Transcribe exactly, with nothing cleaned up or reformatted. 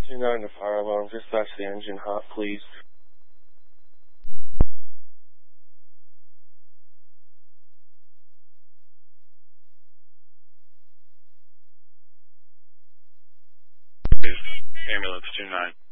two nine to fire alarm. Dispatch the engine hot, please. Ambulance two nine.